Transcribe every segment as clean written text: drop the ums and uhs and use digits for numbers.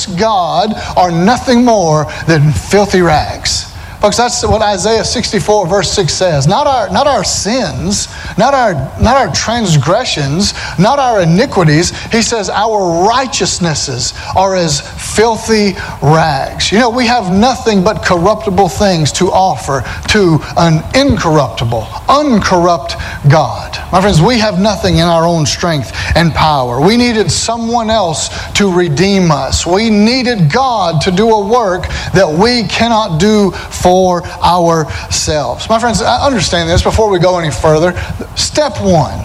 righteous God are nothing more than filthy rags. Folks, that's what Isaiah 64 verse 6 says. Not our sins, not our transgressions, not our iniquities. He says our righteousnesses are as filthy rags. You know, we have nothing but corruptible things to offer to an incorruptible, uncorrupt God. My friends, we have nothing in our own strength and power. We needed someone else to redeem us. We needed God to do a work that we cannot do for ourselves. My friends, understand this before we go any further. Step one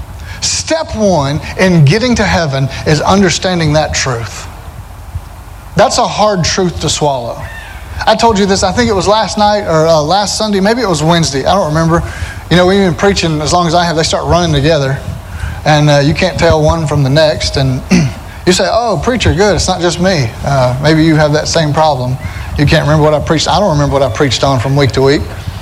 in getting to heaven is understanding that truth. That's a hard truth to swallow. I told you this, I think it was last night or last Sunday, maybe it was Wednesday, I don't remember. You know, we've been preaching as long as I have, they start running together and you can't tell one from the next. And you say, oh, preacher, good, it's not just me. Maybe you have that same problem. You can't remember what I preached. I don't remember what I preached on from week to week.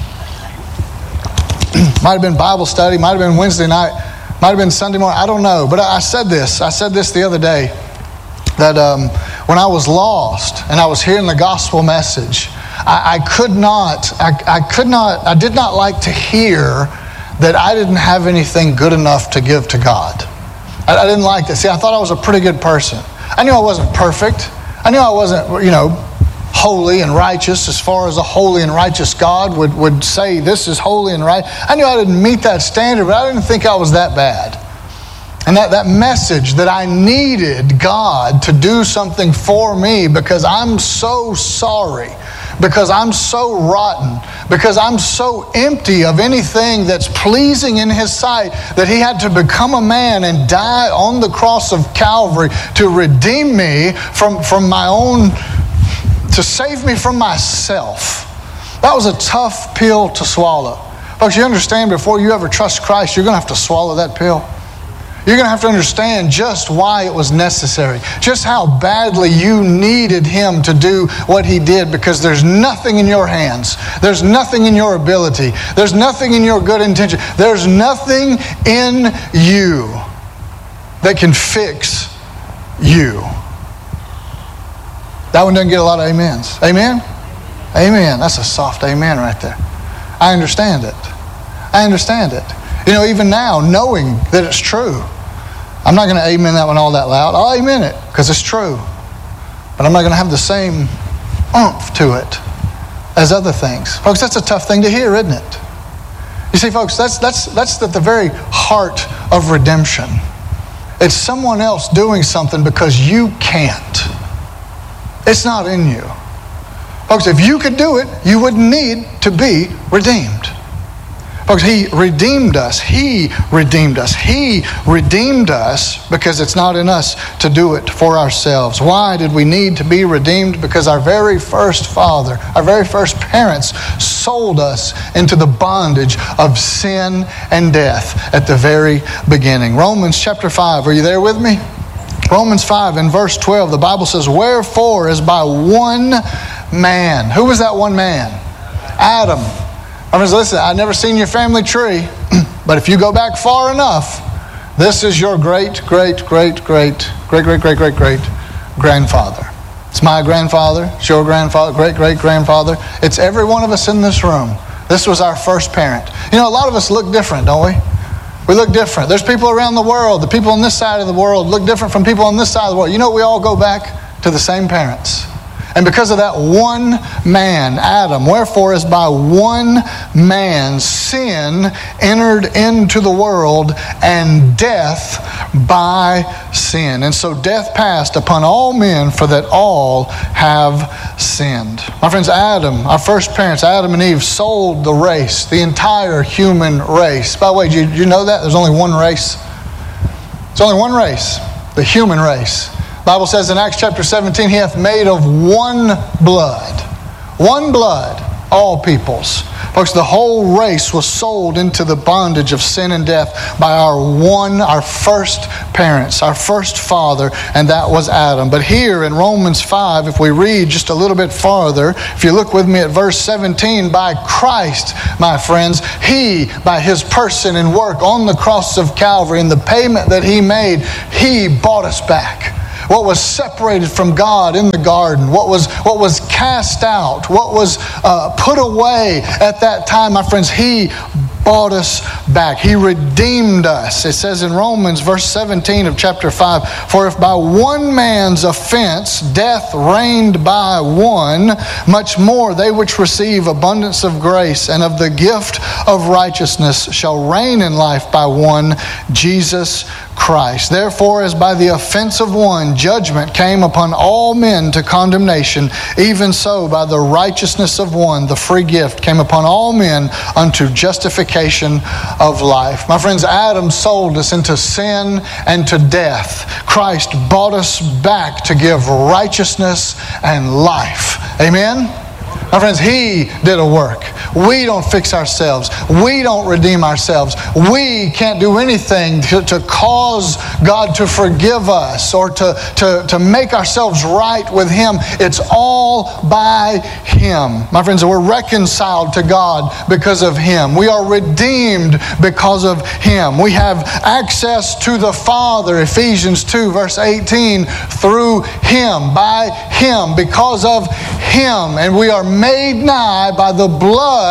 Might have been Bible study, might have been Wednesday night, might have been Sunday morning, I don't know. But I said this the other day, that when I was lost and I was hearing the gospel message, I did not like to hear that I didn't have anything good enough to give to God. I didn't like that. See, I thought I was a pretty good person. I knew I wasn't perfect. I knew I wasn't, holy and righteous as far as a holy and righteous God would say this is holy and right. I knew I didn't meet that standard, but I didn't think I was that bad. And that message that I needed God to do something for me because I'm so sorry, because I'm so rotten, because I'm so empty of anything that's pleasing in His sight, that He had to become a man and die on the cross of Calvary to redeem me from my own, to save me from myself. That was a tough pill to swallow. Folks, you understand, before you ever trust Christ, you're going to have to swallow that pill. You're going to have to understand just why it was necessary, just how badly you needed Him to do what He did, because there's nothing in your hands. There's nothing in your ability. There's nothing in your good intention. There's nothing in you that can fix you. That one doesn't get a lot of amens. Amen? Amen. That's a soft amen right there. I understand it. I understand it. Even now, knowing that it's true. I'm not going to amen that one all that loud. I'll amen it because it's true. But I'm not going to have the same oomph to it as other things. Folks, that's a tough thing to hear, isn't it? You see, folks, that's at the very heart of redemption. It's someone else doing something because you can't. It's not in you. Folks, if you could do it, you wouldn't need to be redeemed. Folks, He redeemed us. He redeemed us. He redeemed us because it's not in us to do it for ourselves. Why did we need to be redeemed? Because our very first father, our very first parents sold us into the bondage of sin and death at the very beginning. Romans chapter 5, are you there with me? Romans 5 and verse 12, the Bible says, wherefore is by one man. Who was that one man? Adam. I mean, listen, I've never seen your family tree, but if you go back far enough, this is your great grandfather. It's my grandfather, it's your grandfather, great-great-grandfather. It's every one of us in this room. This was our first parent. A lot of us look different, don't we? We look different. There's people around the world. The people on this side of the world look different from people on this side of the world. We all go back to the same parents. And because of that one man, Adam, wherefore is by one man sin entered into the world, and death by sin. And so death passed upon all men, for that all have sinned. My friends, Adam, our first parents, Adam and Eve, sold the race, the entire human race. By the way, did you know that? There's only one race. There's only one race, the human race. The Bible says in Acts chapter 17, He hath made of one blood, all peoples. Folks, the whole race was sold into the bondage of sin and death by our first parents, our first father, and that was Adam. But here in Romans 5, if we read just a little bit farther, if you look with me at verse 17, by Christ, my friends, He, by His person and work on the cross of Calvary and the payment that He made, He bought us back. what was separated from God in the garden, what was cast out, what was put away at that time, my friends, He bought us back. He redeemed us. It says in Romans verse 17 of chapter 5, for if by one man's offense death reigned by one, much more they which receive abundance of grace and of the gift of righteousness shall reign in life by one, Jesus Christ. Therefore, as by the offense of one judgment came upon all men to condemnation, even so by the righteousness of one the free gift came upon all men unto justification of life. My friends, Adam sold us into sin and to death. Christ bought us back to give righteousness and life. Amen? My friends, He did a work. We don't fix ourselves. We don't redeem ourselves. We can't do anything to cause God to forgive us or to make ourselves right with Him. It's all by Him. My friends, we're reconciled to God because of Him. We are redeemed because of Him. We have access to the Father, Ephesians 2, verse 18, through Him, by Him, because of Him. And we are made nigh by the blood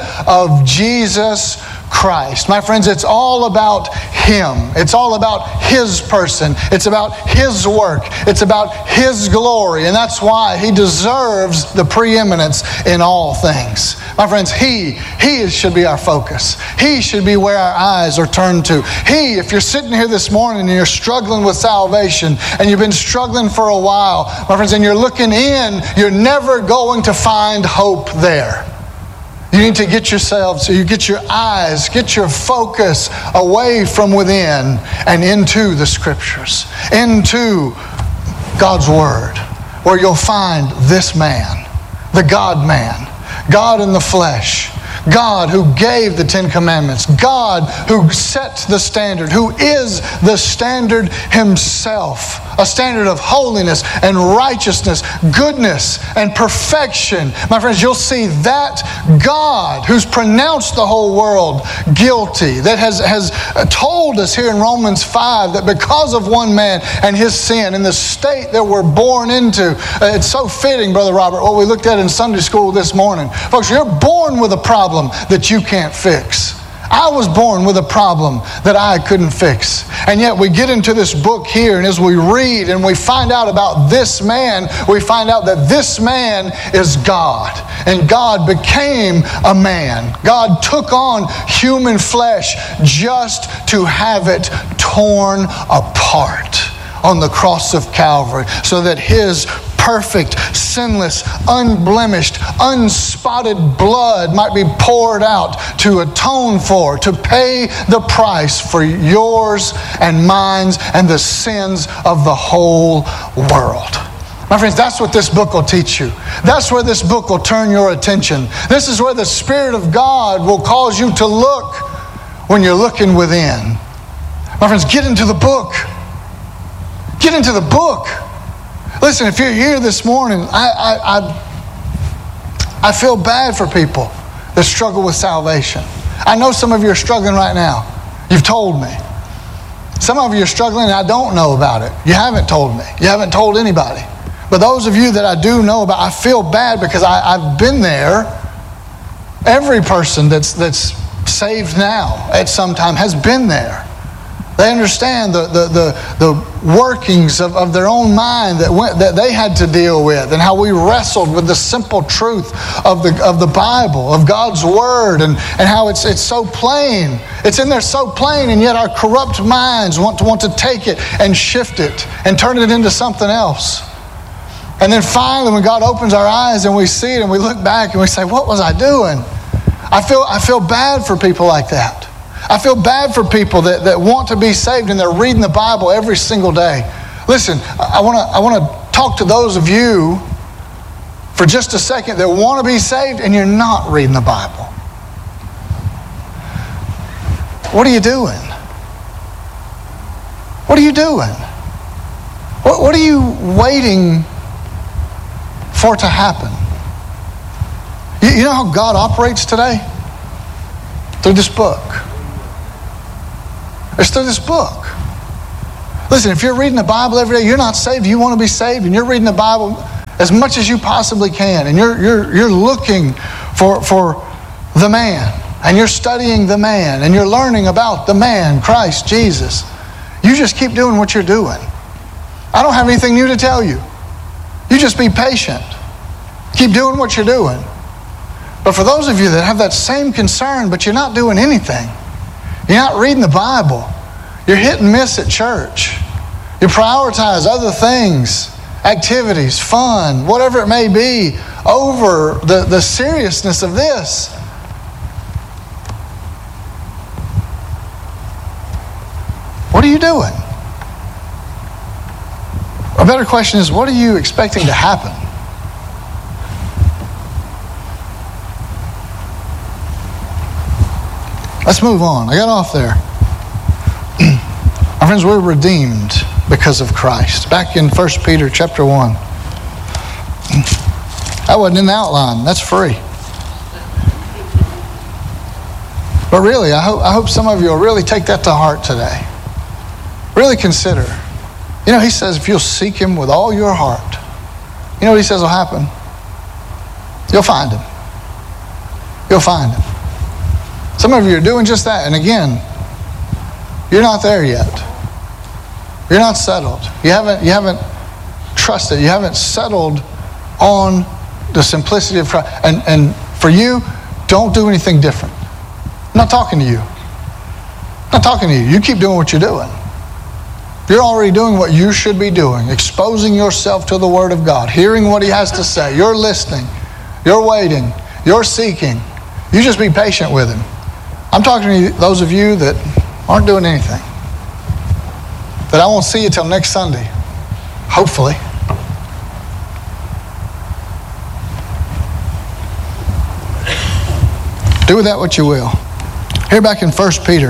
of Jesus Christ. My friends, it's all about Him. It's all about His person. It's about His work. It's about His glory. And that's why He deserves the preeminence in all things. My friends, He should be our focus. He should be where our eyes are turned to. If you're sitting here this morning and you're struggling with salvation and you've been struggling for a while, my friends, and you're looking in, you're never going to find hope there. You need to get yourselves, you get your eyes, get your focus away from within and into the Scriptures, into God's Word, where you'll find this man, the God-man, God in the flesh, God who gave the Ten Commandments, God who set the standard, who is the standard Himself, a standard of holiness and righteousness, goodness and perfection. My friends, you'll see that God who's pronounced the whole world guilty, that has told us here in Romans 5 that because of one man and his sin and the state that we're born into, it's so fitting, Brother Robert, what we looked at in Sunday school this morning. Folks, you're born with a problem that you can't fix. I was born with a problem that I couldn't fix. And yet we get into this book here, and as we read and we find out about this man, we find out that this man is God. And God became a man. God took on human flesh just to have it torn apart on the cross of Calvary, so that His perfect, sinless, unblemished, unspotted blood might be poured out to atone for, to pay the price for yours and mine and the sins of the whole world. My friends, that's what this book will teach you. That's where this book will turn your attention. This is where the Spirit of God will cause you to look when you're looking within. My friends, get into the book. Get into the book. Listen, if you're here this morning, I feel bad for people that struggle with salvation. I know some of you are struggling right now. You've told me. Some of you are struggling and I don't know about it. You haven't told me. You haven't told anybody. But those of you that I do know about, I feel bad because I've been there. Every person that's saved now at some time has been there. They understand the workings of their own mind that they had to deal with, and how we wrestled with the simple truth of the Bible, of God's Word, and how it's so plain. It's in there so plain, and yet our corrupt minds want to take it and shift it and turn it into something else. And then finally, when God opens our eyes and we see it and we look back and we say, what was I doing? I feel bad for people like that. I feel bad for people that want to be saved and they're reading the Bible every single day. Listen, I want to talk to those of you for just a second that want to be saved and you're not reading the Bible. What are you doing? What are you doing? What are you waiting for to happen? You know how God operates today? Through this book. It's through this book. Listen, if you're reading the Bible every day, you're not saved, you want to be saved, and you're reading the Bible as much as you possibly can, and you're looking for the man, and you're studying the man, and you're learning about the man, Christ Jesus, you just keep doing what you're doing. I don't have anything new to tell you. You just be patient. Keep doing what you're doing. But for those of you that have that same concern, but you're not doing anything, you're not reading the Bible, you're hit and miss at church, you prioritize other things, activities, fun, whatever it may be, over the seriousness of this. What are you doing? A better question is, what are you expecting to happen? Let's move on. I got off there. My friends, we're redeemed because of Christ. Back in 1 Peter chapter 1. That wasn't in the outline. That's free. But really, I hope some of you will really take that to heart today. Really consider. You know, he says if you'll seek him with all your heart, you know what he says will happen? You'll find him. You'll find him. Some of you are doing just that. And again, you're not there yet. You're not settled. You haven't trusted. You haven't settled on the simplicity of Christ. And for you, don't do anything different. I'm not talking to you. I'm not talking to you. You keep doing what you're doing. You're already doing what you should be doing, exposing yourself to the Word of God, hearing what he has to say. You're listening. You're waiting. You're seeking. You just be patient with him. I'm talking to those of you that aren't doing anything. That I won't see you till next Sunday. Hopefully. Do with that what you will. Here back in 1 Peter,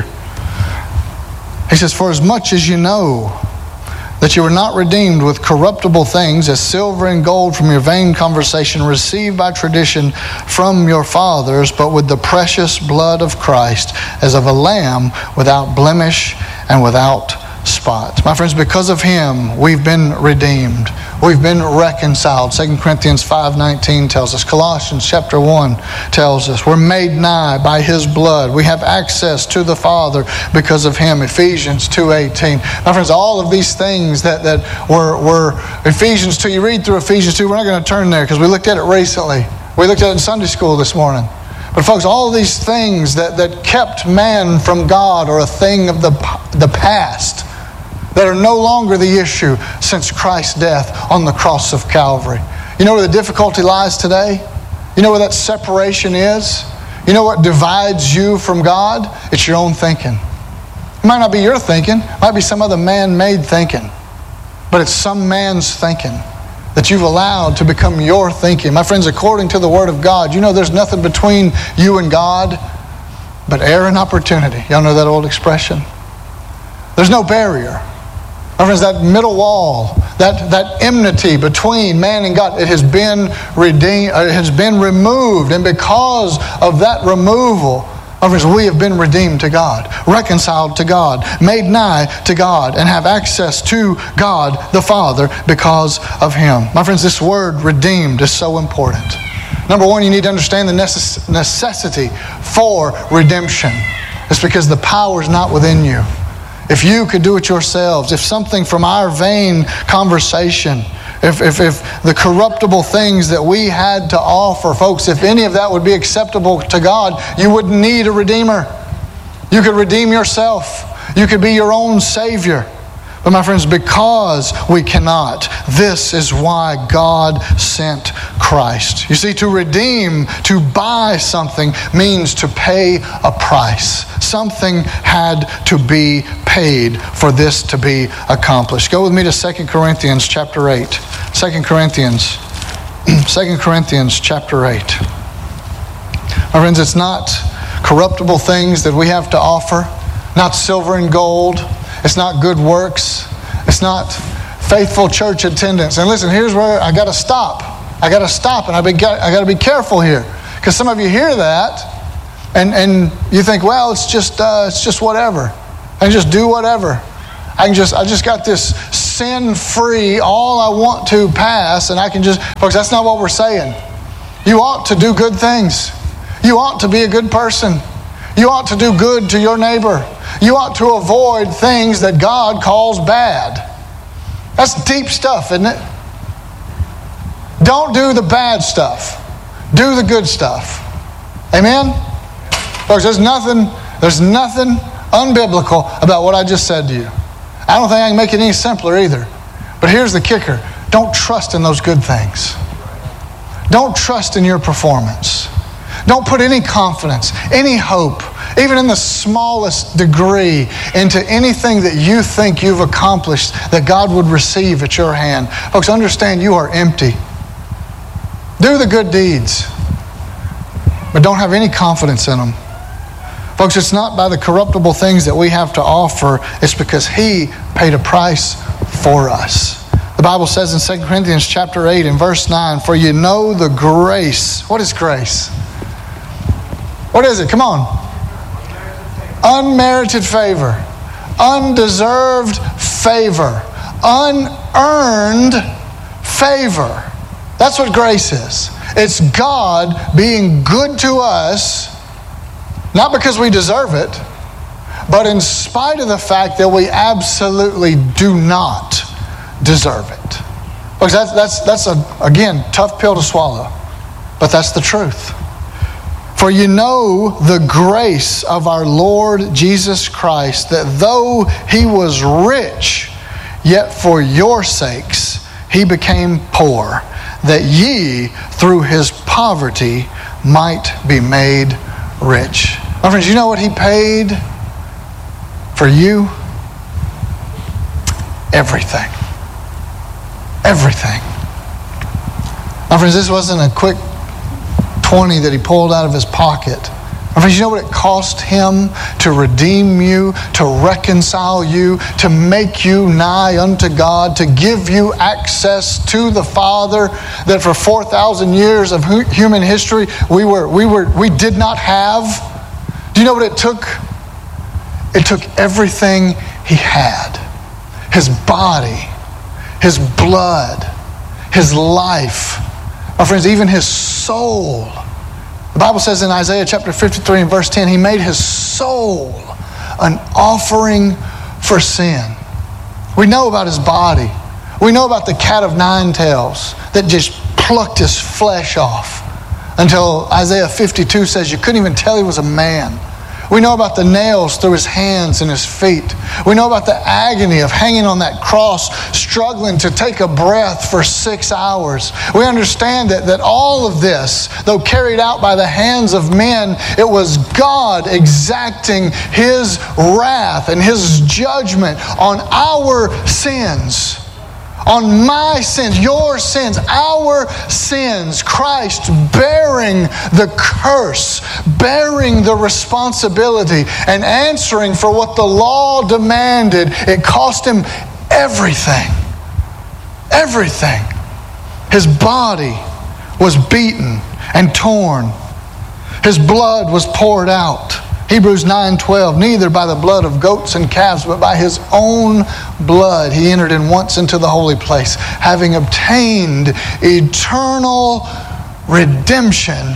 he says, for as much as you know that you were not redeemed with corruptible things as silver and gold from your vain conversation received by tradition from your fathers, but with the precious blood of Christ as of a lamb without blemish and without spot. My friends, because of him, we've been redeemed. We've been reconciled. 2 Corinthians 5:19 tells us. Colossians chapter 1 tells us. We're made nigh by his blood. We have access to the Father because of him. Ephesians 2:18. My friends, all of these things that were Ephesians 2. You read through Ephesians 2. We're not going to turn there because we looked at it recently. We looked at it in Sunday school this morning. But folks, all of these things that kept man from God are a thing of the past, that are no longer the issue since Christ's death on the cross of Calvary. You know where the difficulty lies today? You know where that separation is? You know what divides you from God? It's your own thinking. It might not be your thinking. It might be some other man-made thinking. But it's some man's thinking that you've allowed to become your thinking. My friends, according to the Word of God, you know there's nothing between you and God but air and opportunity. Y'all know that old expression? There's no barrier. My friends, that middle wall, that enmity between man and God, it has been redeemed, it has been removed. And because of that removal, my friends, we have been redeemed to God, reconciled to God, made nigh to God, and have access to God the Father because of him. My friends, this word redeemed is so important. Number one, you need to understand the necessity for redemption. It's because the power is not within you. If you could do it yourselves, if something from our vain conversation, if the corruptible things that we had to offer, folks, if any of that would be acceptable to God, you wouldn't need a redeemer. You could redeem yourself. You could be your own Savior. But my friends, because we cannot, this is why God sent Christ. You see, to redeem, to buy something, means to pay a price. Something had to be paid for this to be accomplished. Go with me to 2 Corinthians chapter 8. 2 Corinthians chapter 8. My friends, it's not corruptible things that we have to offer, not silver and gold. It's not good works. It's not faithful church attendance. And listen, here's where I got to stop. I got to stop, and I got to be careful here, because some of you hear that, and you think, well, it's just whatever. I just do whatever. I just got this sin-free, all I want to pass, and I can just, folks, that's not what we're saying. You ought to do good things. You ought to be a good person. You ought to do good to your neighbor. You ought to avoid things that God calls bad. That's deep stuff, isn't it? Don't do the bad stuff. Do the good stuff. Amen? Folks, there's nothing unbiblical about what I just said to you. I don't think I can make it any simpler either. But here's the kicker. Don't trust in those good things. Don't trust in your performance. Don't put any confidence, any hope, even in the smallest degree, into anything that you think you've accomplished that God would receive at your hand. Folks, understand you are empty. Do the good deeds, but don't have any confidence in them. Folks, it's not by the corruptible things that we have to offer. It's because He paid a price for us. The Bible says in 2 Corinthians chapter 8 and verse 9, for you know the grace. What is grace? What is it? Come on. Unmerited favor. Undeserved favor. Unearned favor. That's what grace is. It's God being good to us, not because we deserve it, but in spite of the fact that we absolutely do not deserve it. Because that's again, tough pill to swallow. But that's the truth. For you know the grace of our Lord Jesus Christ, that though He was rich, yet for your sakes He became poor, that ye through His poverty might be made rich. My friends, you know what He paid for you? Everything. Everything. My friends, this wasn't a quick 20 that He pulled out of His pocket. My friends, you know what it cost Him to redeem you, to reconcile you, to make you nigh unto God, to give you access to the Father that for 4,000 years of human history we did not have? Do you know what it took? It took everything He had. His body, His blood, His life. My friends, even His soul. The Bible says in Isaiah chapter 53 and verse 10, He made His soul an offering for sin. We know about His body. We know about the cat of nine tails that just plucked His flesh off until Isaiah 52 says you couldn't even tell He was a man. We know about the nails through His hands and His feet. We know about the agony of hanging on that cross, struggling to take a breath for 6 hours. We understand that all of this, though carried out by the hands of men, it was God exacting His wrath and His judgment on our sins. On my sins, your sins, our sins, Christ bearing the curse, bearing the responsibility, and answering for what the law demanded. It cost Him everything. Everything. His body was beaten and torn. His blood was poured out. Hebrews 9:12, neither by the blood of goats and calves, but by His own blood He entered in once into the holy place, having obtained eternal redemption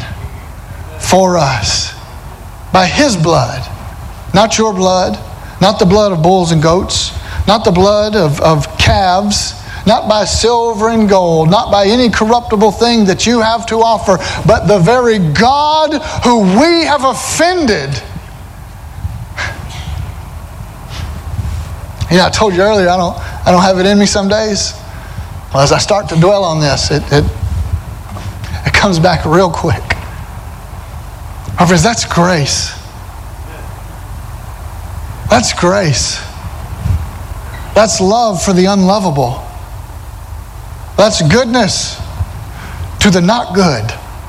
for us. By His blood, not your blood, not the blood of bulls and goats, not the blood of calves, not by silver and gold, not by any corruptible thing that you have to offer, but the very God who we have offended. You know, I told you earlier, I don't have it in me some days. Well, as I start to dwell on this, it comes back real quick. My friends, that's grace. That's grace. That's love for the unlovable. That's goodness to the not good.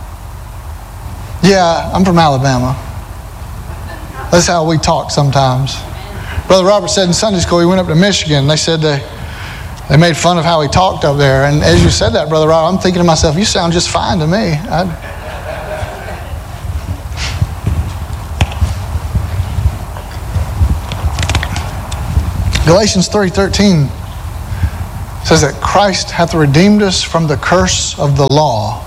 Yeah, I'm from Alabama. That's how we talk sometimes. Brother Robert said in Sunday school, he went up to Michigan. They said they made fun of how he talked up there. And as you said that, Brother Robert, I'm thinking to myself, you sound just fine to me. Galatians 3:13 says that Christ hath redeemed us from the curse of the law,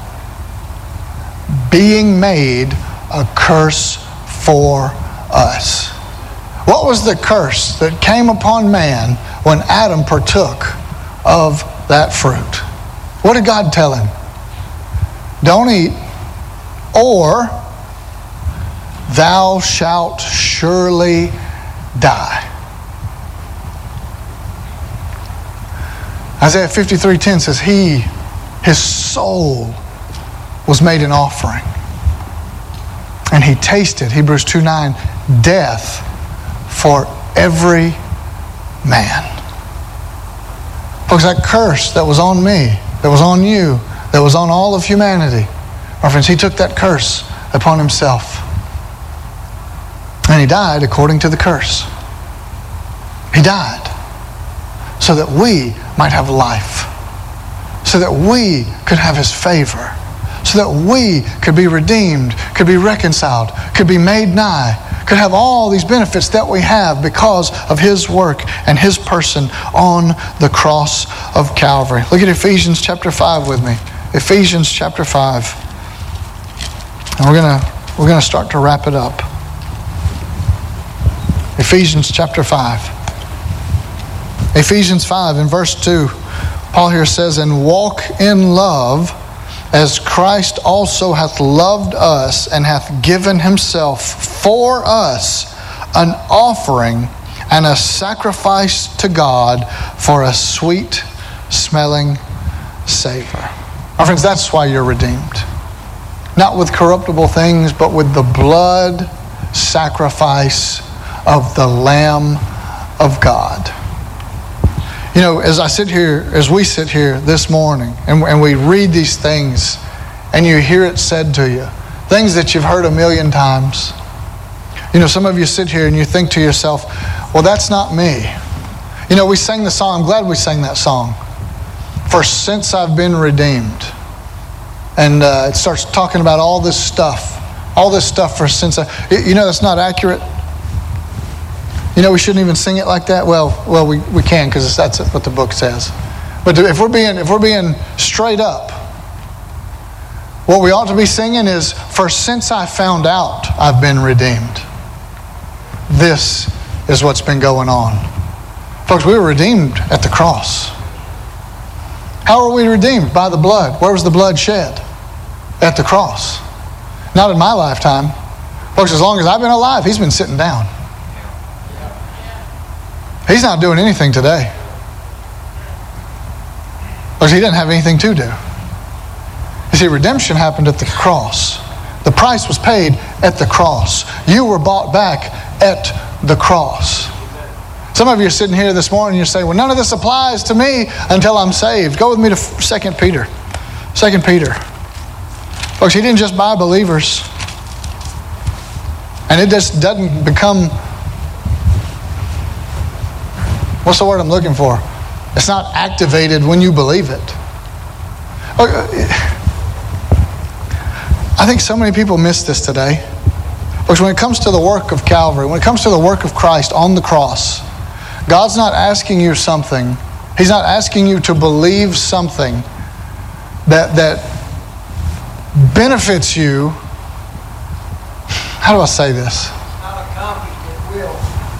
being made a curse for us. What was the curse that came upon man when Adam partook of that fruit? What did God tell him? Don't eat, or thou shalt surely die. Isaiah 53:10 says his soul was made an offering. And he tasted, Hebrews 2:9, death for every man. Folks, that curse that was on me, that was on you, that was on all of humanity, my friends, he took that curse upon himself. And he died according to the curse. He died so that we might have life, so that we could have his favor, so that we could be redeemed, could be reconciled, could be made nigh, could have all these benefits that we have because of his work and his person on the cross of Calvary. Look at Ephesians chapter 5 with me. Ephesians chapter 5. And we're going to start to wrap it up. Ephesians chapter 5. Ephesians 5 in verse 2, Paul here says, and walk in love as Christ also hath loved us and hath given himself for us an offering and a sacrifice to God for a sweet smelling savor. My friends, that's why you're redeemed. Not with corruptible things, but with the blood sacrifice of the Lamb of God. You know, as we sit here this morning and we read these things and you hear it said to you, things that you've heard a million times. You know, some of you sit here and you think to yourself, well, that's not me. You know, we sang the song, I'm glad we sang that song, for since I've been redeemed. And it starts talking about all this stuff for since you know, that's not accurate. You know, we shouldn't even sing it like that. Well, we can, because that's what the book says. But if we're being straight up, what we ought to be singing is, for since I found out I've been redeemed. This is what's been going on. Folks, we were redeemed at the cross. How are we redeemed? By the blood. Where was the blood shed? At the cross. Not in my lifetime. Folks, as long as I've been alive, he's been sitting down. He's not doing anything today. Because he didn't have anything to do. You see, redemption happened at the cross. The price was paid at the cross. You were bought back at the cross. Some of you are sitting here this morning and you're saying, well, none of this applies to me until I'm saved. Go with me to 2 Peter. 2 Peter. Folks, he didn't just buy believers. And it just doesn't become... What's the word I'm looking for? It's not activated when you believe it. I think so many people miss this today. Because when it comes to the work of Calvary, when it comes to the work of Christ on the cross, God's not asking you something. He's not asking you to believe something that benefits you. How do I say this? Not accomplished, it will.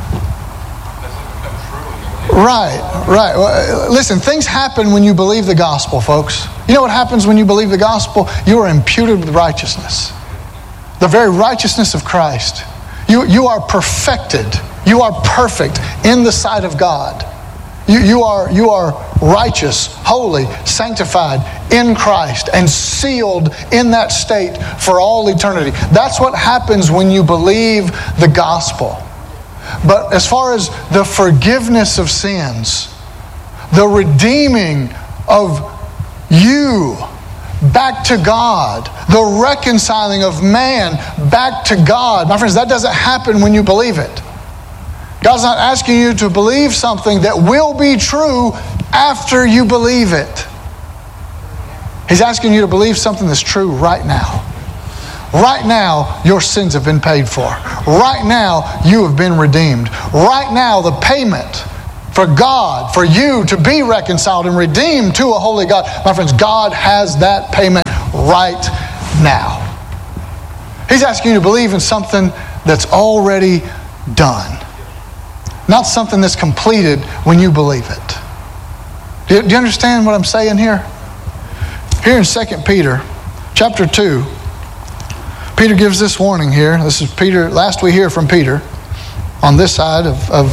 Right. Well, listen, things happen when you believe the gospel, folks. You know what happens when you believe the gospel? You are imputed with righteousness. The very righteousness of Christ. You are perfected. You are perfect in the sight of God. You are righteous, holy, sanctified in Christ, and sealed in that state for all eternity. That's what happens when you believe the gospel. But as far as the forgiveness of sins, the redeeming of you back to God, the reconciling of man back to God, my friends, that doesn't happen when you believe it. God's not asking you to believe something that will be true after you believe it. He's asking you to believe something that's true right now. Right now, your sins have been paid for. Right now, you have been redeemed. Right now, the payment For God, for you to be reconciled and redeemed to a holy God. My friends, God has that payment right now. He's asking you to believe in something that's already done. Not something that's completed when you believe it. Do you understand what I'm saying here? Here in 2 Peter, chapter 2, Peter gives this warning here. This is Peter, last we hear from Peter on this side of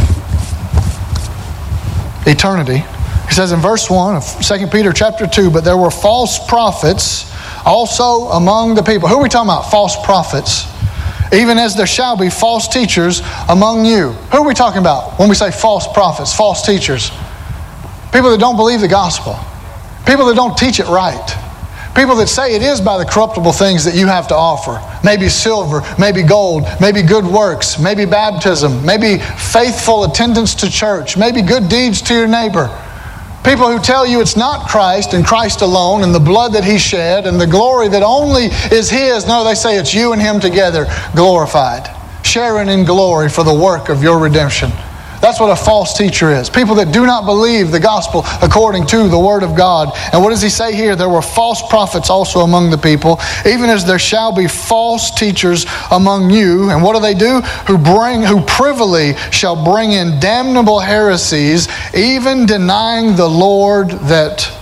eternity. He says in verse 1 of 2 Peter chapter 2, but there were false prophets also among the people. Who are we talking about? False prophets. Even as there shall be false teachers among you. Who are we talking about when we say false prophets, false teachers? People that don't believe the gospel. People that don't teach it right. People that say it is by the corruptible things that you have to offer. Maybe silver, maybe gold, maybe good works, maybe baptism, maybe faithful attendance to church, maybe good deeds to your neighbor. People who tell you it's not Christ and Christ alone and the blood that He shed and the glory that only is His. No, they say it's you and Him together, glorified, sharing in glory for the work of your redemption. That's what a false teacher is. People that do not believe the gospel according to the Word of God. And what does he say here? There were false prophets also among the people, even as there shall be false teachers among you. And what do? Who privily shall bring in damnable heresies, even denying the Lord that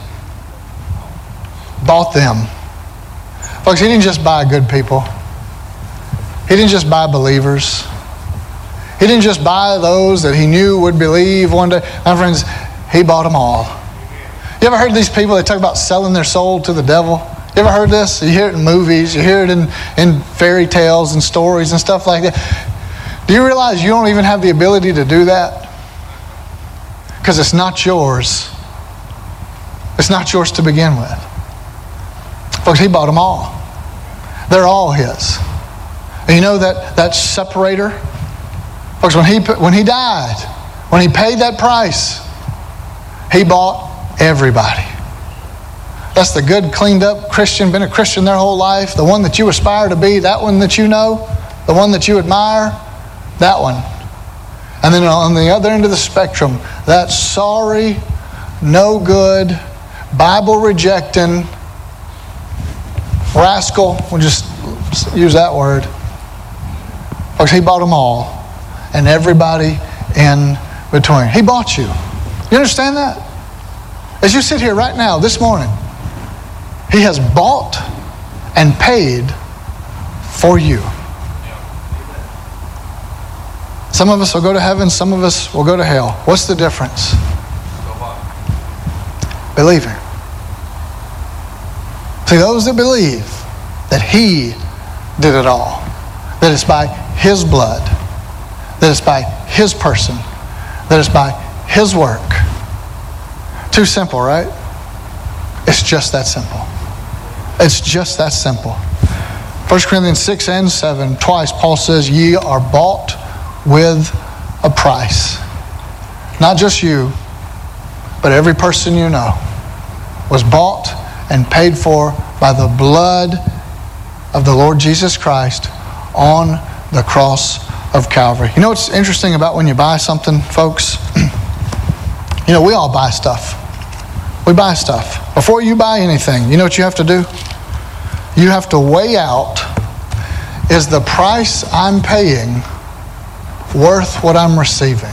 bought them. Folks, He didn't just buy good people. He didn't just buy believers. He didn't just buy those that He knew would believe one day. My friends, He bought them all. You ever heard these people that talk about selling their soul to the devil? You ever heard this? You hear it in movies. You hear it in fairy tales and stories and stuff like that. Do you realize you don't even have the ability to do that? Because it's not yours. It's not yours to begin with. Folks, He bought them all. They're all His. And you know that separator? Folks, when he died, when He paid that price, He bought everybody. That's the good, cleaned up Christian, been a Christian their whole life, the one that you aspire to be, that one that you know, the one that you admire, that one. And then on the other end of the spectrum, that sorry, no good, Bible rejecting rascal, we'll just use that word. Folks, He bought them all. And everybody in between. He bought you. You understand that? As you sit here right now, this morning, He has bought and paid for you. Some of us will go to heaven, some of us will go to hell. What's the difference? Believing. See, those that believe that He did it all, that it's by His blood, that it's by His person, that it's by His work. Too simple, right? It's just that simple. It's just that simple. 1 Corinthians 6 and 7, twice Paul says, ye are bought with a price. Not just you, but every person you know was bought and paid for by the blood of the Lord Jesus Christ on the cross of Calvary. You know what's interesting about when you buy something, folks? You know, we all buy stuff. We buy stuff. Before you buy anything, you know what you have to do? You have to weigh out, is the price I'm paying worth what I'm receiving?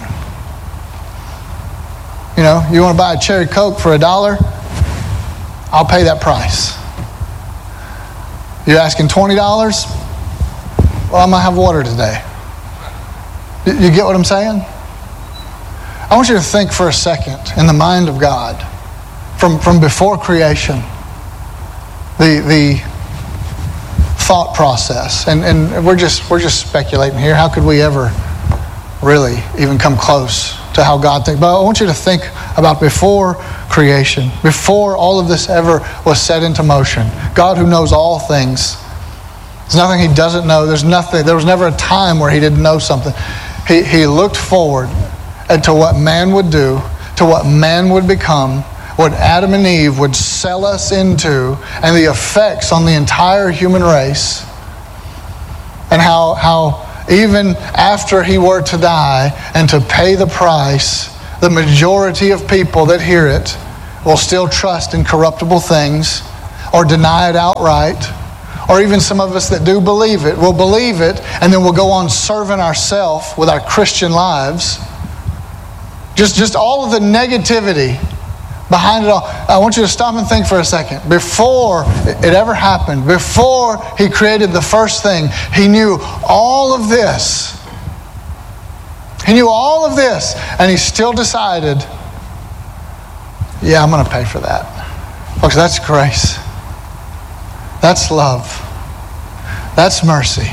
You know, you want to buy a cherry Coke for $1? I'll pay that price. You're asking $20? Well, I'm going to have water today. You get what I'm saying? I want you to think for a second in the mind of God from before creation, the thought process, and we're just speculating here. How could we ever really even come close to how God thinks? But I want you to think about before creation, before all of this ever was set into motion. God, who knows all things, there's nothing He doesn't know. There was never a time where He didn't know something. He looked forward to what man would do, to what man would become, what Adam and Eve would sell us into, and the effects on the entire human race. And how even after He were to die and to pay the price, the majority of people that hear it will still trust in corruptible things or deny it outright. Or even some of us that do believe it will believe it, and then we'll go on serving ourselves with our Christian lives. Just all of the negativity behind it all. I want you to stop and think for a second. Before it ever happened, before He created the first thing, He knew all of this. He knew all of this, and He still decided, yeah, I'm going to pay for that. Folks, that's grace. That's love. That's mercy.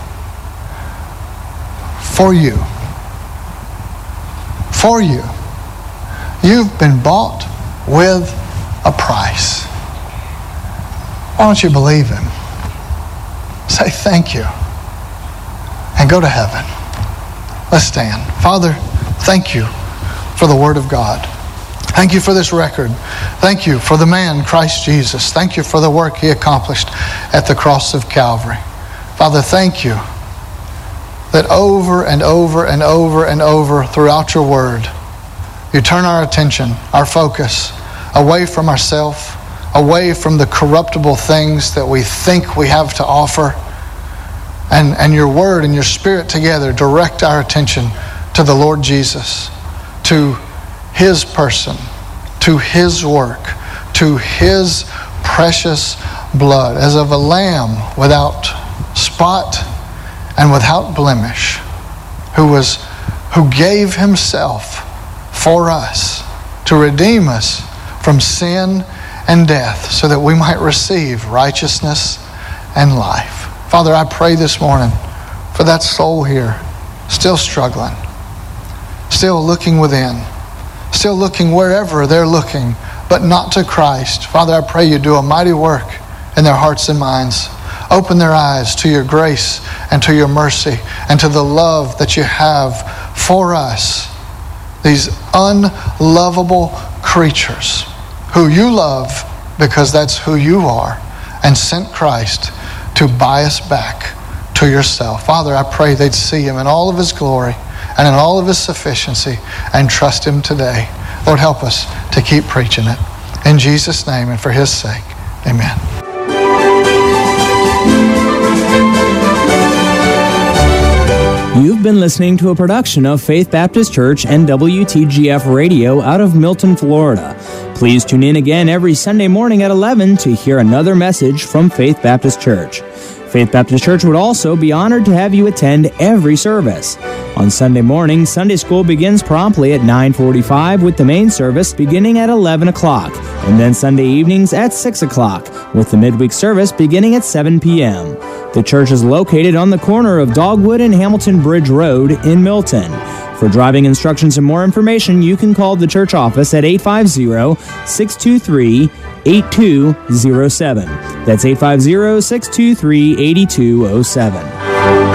For you. For you. You've been bought with a price. Why don't you believe Him? Say thank you and go to heaven. Let's stand. Father, thank you for the Word of God. Thank you for this record. Thank you for the man, Christ Jesus. Thank you for the work He accomplished at the cross of Calvary. Father, thank you that over and over and over and over throughout your Word, you turn our attention, our focus, away from ourselves, away from the corruptible things that we think we have to offer, and your Word and your Spirit together direct our attention to the Lord Jesus, to His person, to His work, to His precious blood, as of a lamb without spot and without blemish, who gave Himself for us to redeem us from sin and death, so that we might receive righteousness and life. Father, I pray this morning for that soul here, still struggling, still looking within, still looking wherever they're looking, but not to Christ. Father, I pray you do a mighty work in their hearts and minds. Open their eyes to your grace and to your mercy and to the love that you have for us, these unlovable creatures who you love because that's who you are, and sent Christ to buy us back to yourself. Father, I pray they'd see Him in all of His glory and in all of His sufficiency and trust Him today. Lord, help us to keep preaching it. In Jesus' name and for His sake, amen. You've been listening to a production of Faith Baptist Church and WTGF Radio out of Milton, Florida. Please tune in again every Sunday morning at 11 to hear another message from Faith Baptist Church. Faith Baptist Church would also be honored to have you attend every service. On Sunday morning, Sunday school begins promptly at 9:45 with the main service beginning at 11 o'clock, and then Sunday evenings at 6 o'clock with the midweek service beginning at 7 p.m. The church is located on the corner of Dogwood and Hamilton Bridge Road in Milton. For driving instructions and more information, you can call the church office at 850-623-8207. That's 850-623-8207.